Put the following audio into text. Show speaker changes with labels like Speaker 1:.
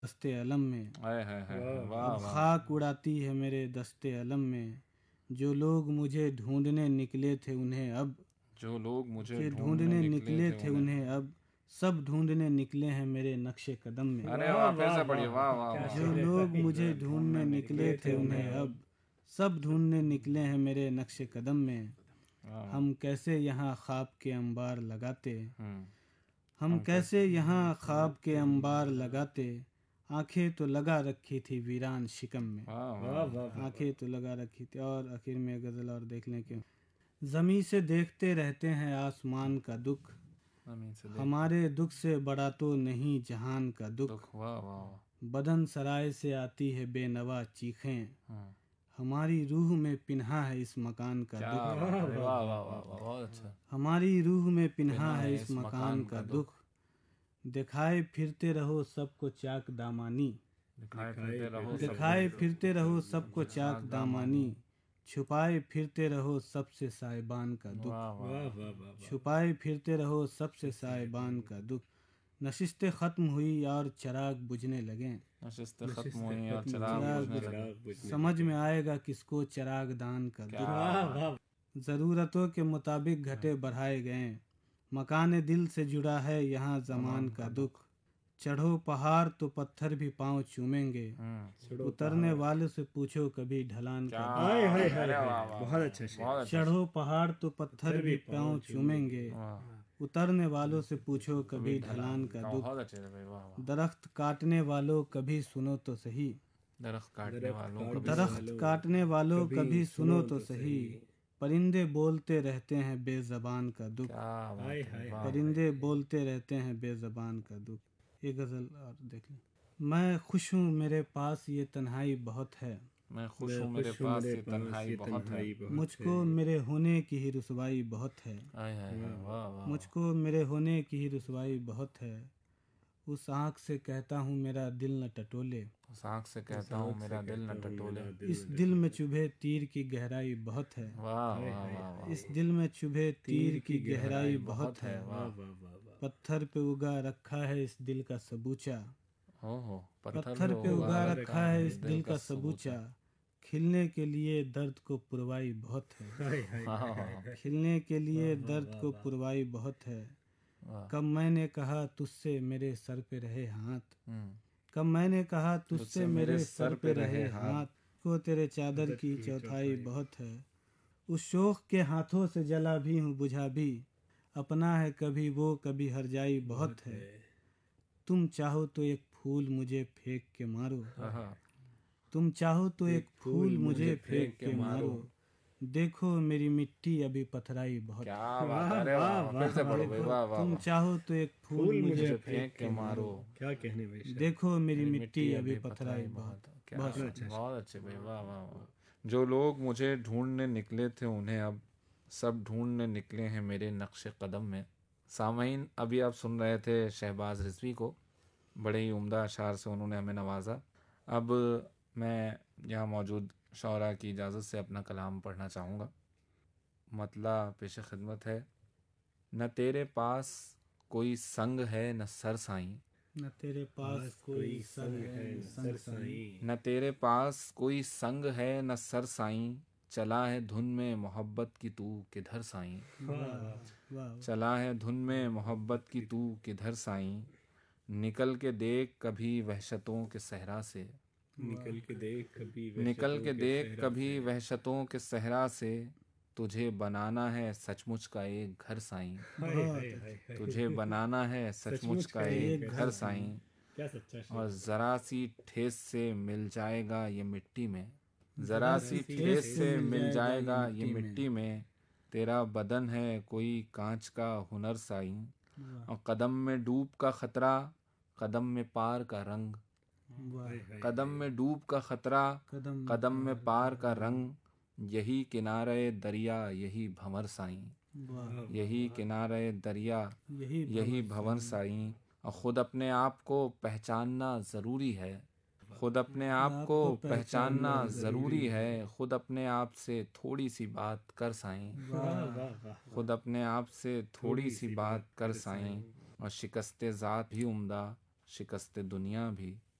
Speaker 1: दस्ते अलम में।
Speaker 2: हाय हाय हाय, वाह
Speaker 1: अब
Speaker 2: वाह।
Speaker 1: खाक उड़ाती है मेरे दस्ते अलम में। जो लोग मुझे ढूंढने निकले थे उन्हें अब,
Speaker 2: जो लोग मुझे
Speaker 1: के
Speaker 2: ढूंढने
Speaker 1: ढूंढने
Speaker 2: निकले
Speaker 1: निकले
Speaker 2: थे
Speaker 1: थे
Speaker 2: उन्हें।
Speaker 1: उन्हें अब सब ढूंढने निकले हैं मेरे नक्शे कदम में।
Speaker 2: अरे वाह, फिर से पढ़िए, वाह वाह
Speaker 3: क्या
Speaker 2: वाह।
Speaker 1: जो
Speaker 3: शेर है
Speaker 1: लोग
Speaker 3: भाई।
Speaker 1: मुझे ढूंढने निकले थे उन्हें अब सब ढूंढने निकले हैं मेरे नक्शे कदम में।
Speaker 2: वाह।
Speaker 1: हम कैसे यहाँ ख्वाब के अंबार लगाते,
Speaker 2: हम्म।
Speaker 1: हम कैसे यहाँ ख्वाब के अंबार लगाते। आंखें तो लगा रखी थी वीरान शिकम में।
Speaker 2: वाह
Speaker 3: वाह
Speaker 2: वाह।
Speaker 3: वाह वाह।
Speaker 1: आंखें तो लगा रखी थी। और आखिर में गज़ल और देख लें कि ज़मीं से देखते रहते हैं आसमान का दुख,
Speaker 2: जमीन से देख
Speaker 1: हमारे दुख से बड़ा तो नहीं जहान का दुख।
Speaker 2: दुख, वाह वाह।
Speaker 1: बदन सराय से आती है बेनवा चीखें,
Speaker 2: हम्म।
Speaker 1: हमारी रूह में पिन्हा है इस मकान का
Speaker 2: क्या
Speaker 1: दुख।
Speaker 2: बात है, वाह वाह वाह वाह, बहुत अच्छा।
Speaker 1: हमारी रूह में पिन्हा
Speaker 2: पिन्हा
Speaker 1: है
Speaker 2: है
Speaker 1: इस
Speaker 2: इस
Speaker 1: मकान
Speaker 2: मकान
Speaker 1: का
Speaker 2: का
Speaker 1: दुख। दिखाए फिरते रहो सबको चाक दामानी,
Speaker 2: दिखाए फिरते रहो
Speaker 1: दिखाए
Speaker 2: सबको
Speaker 1: फिरते रहो सबको चाक दामानी। छुपाए फिरते रहो सबसे साहिबान का दुख,
Speaker 2: वाह वाह।
Speaker 3: वाह वाह वाह वाह।
Speaker 1: छुपाए फिरते रहो सबसे साहिबान का दुख। नशिस्तें ख़त्म हुई और चिराग बुझने लगे,
Speaker 2: नशिस्तें खत्म हुई और चिराग
Speaker 1: चिराग
Speaker 2: बुझने लगे।
Speaker 3: चिराग बुझने
Speaker 1: समझ
Speaker 3: लगे।
Speaker 1: में आएगा किसको चिराग दान का
Speaker 2: क्या
Speaker 1: दुख।
Speaker 3: वाह
Speaker 2: बात।
Speaker 3: वाह।
Speaker 1: ज़रूरतों के मुताबिक घटे बढ़ाए गए, मकान दिल से जुड़ा है यहाँ ज़मान का दुख। चढ़ो पहाड़ तो पत्थर भी पाँव चूमेंगे,
Speaker 2: हम्म।
Speaker 1: उतरने वाले से पूछो कभी ढलान
Speaker 2: क्या।
Speaker 1: का
Speaker 3: हाय हाय
Speaker 2: अरे
Speaker 3: हाय
Speaker 2: वाह
Speaker 3: हाय,
Speaker 2: वाह
Speaker 3: बहुत
Speaker 2: वाह,
Speaker 3: अच्छा शेर।
Speaker 2: बहुत
Speaker 1: दुख।
Speaker 2: अच्छा।
Speaker 1: चढ़ो पहाड़ तो पत्थर भी पाँव चूमेंगे,
Speaker 2: वाह।
Speaker 1: उतरने वालों से पूछो कभी ढलान का दुख।
Speaker 2: बहुत अच्छे थे भाई, वाह वाह।
Speaker 1: दरख्त काटने वालों कभी सुनो तो सही,
Speaker 2: दरख्त काटने वालों को भी
Speaker 1: दरख्त काटने वालों कभी सुनो तो सही। परिंदे बोलते रहते हैं बेज़बान का दुख,
Speaker 2: क्या बात
Speaker 3: हाय
Speaker 2: है,
Speaker 3: हाय
Speaker 2: वाह।
Speaker 1: परिंदे बोलते रहते हैं बेज़बान का दुख। ये गज़ल और देख लें। मैं खुश हूँ मेरे पास ये तन्हाई बहुत है,
Speaker 2: मैं खुश हूँ मेरे पास ये तन्हाई बहुत है।
Speaker 1: मुझको मेरे होने की ही रुसवाई बहुत है,
Speaker 2: हाय हाय हाय, वाह वाह।
Speaker 1: मुझको मेरे होने की ही रुसवाई बहुत है। उस आँख से कहता हूँ मेरा दिल न टटोले,
Speaker 2: उस आँख से कहता हूँ मेरा दिल न टटोले।
Speaker 1: इस दिल में चुभे तीर की गहराई बहुत है,
Speaker 2: वाह वाह वाह वाह।
Speaker 1: इस दिल में चुभे तीर की गहराई बहुत है।
Speaker 2: वाह।
Speaker 1: पत्थर पे उगा रखा है इस दिल का सबूचा,
Speaker 2: हो
Speaker 1: पत्थर पे उगा रखा है इस दिल का सबूचा। खिलने के लिए दर्द को पुरवाई बहुत है,
Speaker 3: हाय हाय।
Speaker 2: वाह
Speaker 1: खिलने के लिए दर्द को पुरवाई बहुत है।
Speaker 2: वाह।
Speaker 1: कब मैंने कहा तुझसे मेरे सर पे रहे हाथ,
Speaker 2: हम्म।
Speaker 1: कब मैंने कहा तुझसे मेरे सर पे रहे हाथ। को तेरे चादर की चौथाई बहुत है, उस शोख के हाथों से जला भी हूँ बुझा भी। अपना है कभी वो कभी हर जाई बहुत है। तुम चाहो तो एक फूल मुझे फेंक के मारो,
Speaker 2: हाँ।
Speaker 1: तुम चाहो तो एक फूल मुझे फेंक के मारो। देखो मेरी मिट्टी अभी पथराई बहुत है।
Speaker 2: क्या बात है, अरे वाह, फिर से पढ़ो भाई, वाह वाह
Speaker 1: तुम
Speaker 2: वाह।
Speaker 1: चाहो तो एक फूल मुझे
Speaker 2: फेंक के मारो,
Speaker 3: क्या कहने भाई।
Speaker 1: देखो मेरी
Speaker 2: मेरी
Speaker 1: मिट्टी अभी पथराई बहुत।
Speaker 2: क्या
Speaker 1: बहुत
Speaker 2: बहुत अच्छे भाई, वाह वाह वाह। जो लोग मुझे ढूंढने निकले थे उन्हें अब सब ढूंढने निकले हैं मेरे नक्शे कदम में। सामईन, अभी आप सुन रहे थे शहबाज रिजवी को, बड़े ही उम्दा अशार से उन्होंने हमें नवाजा। अब मैं यहाँ मौजूद शौरा की इजाज़त से अपना कलाम पढ़ना चाहूँगा। मतला पेश खिदमत है। न तेरे पास कोई संग है न सर साईं,
Speaker 1: न तेरे पास कोई संग है न संग साईं,
Speaker 2: न तेरे पास कोई संग है न सर साईं। चला है धुन में मोहब्बत की तू किधर साईं,
Speaker 1: वाह
Speaker 2: चला है धुन में मोहब्बत की तू किधर साईं। निकल के देख कभी वहशतों के सहरा से,
Speaker 3: निकल के देख कभी
Speaker 2: निकल के देख कभी वहशतों के सहरा से। तुझे बनाना है सचमुच का एक घर साईं, तुझे बनाना है सचमुच का एक घर साईं।
Speaker 3: क्या सच्चा शेर।
Speaker 2: और ज़रा सी ठेस से मिल जाएगा ये मिट्टी में, ज़रा सी ठेस से मिल जाएगा ये मिट्टी में। तेरा बदन है कोई कांच का हुनर साईं, और कदम में डूब का खतरा, कदम में पार का रंग, कदम में डूब का खतरा, कदम में पार का रंग। यही किनारे दरिया यही भंवर साईं, यही किनारे दरिया यही भंवर साईं। और ख़ुद अपने आप को पहचानना ज़रूरी है, ख़ुद अपने आप को पहचानना ज़रूरी है। ख़ुद अपने आप से थोड़ी सी बात कर साईं, ख़ुद अपने आप से थोड़ी सी बात कर साईं। और शिकस्ते ज़ात भी उम्दा, शिकस्ते दुनिया भी